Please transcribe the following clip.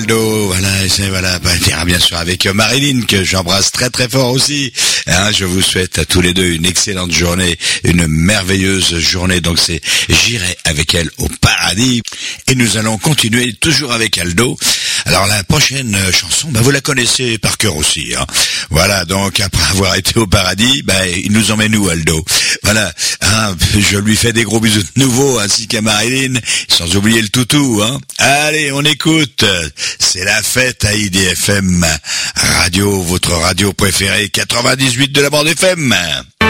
Voilà, bien sûr avec Marilyn que j'embrasse très très fort aussi. Je vous souhaite à tous les deux une excellente journée, une merveilleuse journée. Donc c'est J'irai avec elle au paradis. Et nous allons continuer toujours avec Aldo. Alors la prochaine chanson, vous la connaissez par cœur aussi. Voilà, donc après avoir été au paradis, il nous emmène où Aldo? Voilà, je lui fais des gros bisous de nouveau, ainsi qu'à Marilyn, sans oublier le toutou. Allez, on écoute. C'est la fête à IDFM Radio, votre radio préférée, 98 de la bande FM.